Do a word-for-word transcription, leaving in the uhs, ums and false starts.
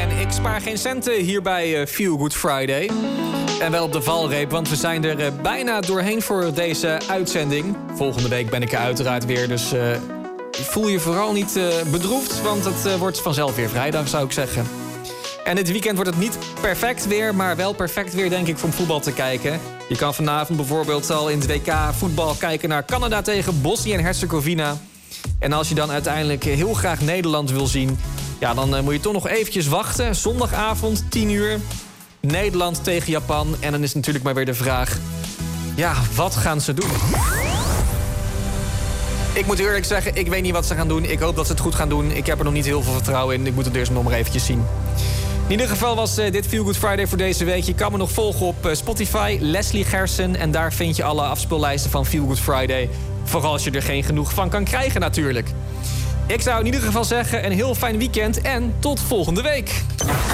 En ik spaar geen centen hier bij uh, Feel Good Friday. En wel op de valreep, want we zijn er uh, bijna doorheen voor deze uitzending. Volgende week ben ik er uiteraard weer, dus uh, voel je vooral niet uh, bedroefd... want het uh, wordt vanzelf weer vrijdag, zou ik zeggen. En dit weekend wordt het niet perfect weer, maar wel perfect weer, denk ik, om voetbal te kijken. Je kan vanavond bijvoorbeeld al in het W K voetbal kijken naar Canada tegen Bosnië en Herzegovina. En als je dan uiteindelijk heel graag Nederland wil zien... ja, dan uh, moet je toch nog eventjes wachten. Zondagavond, tien uur, Nederland tegen Japan. En dan is natuurlijk maar weer de vraag... ja, wat gaan ze doen? Ik moet eerlijk zeggen, ik weet niet wat ze gaan doen. Ik hoop dat ze het goed gaan doen. Ik heb er nog niet heel veel vertrouwen in. Ik moet het eerst nog maar eventjes zien. In ieder geval was uh, dit Feel Good Friday voor deze week. Je kan me nog volgen op uh, Spotify, Leslie Gersen. En daar vind je alle afspeellijsten van Feel Good Friday. Vooral als je er geen genoeg van kan krijgen natuurlijk. Ik zou in ieder geval zeggen, een heel fijn weekend en tot volgende week.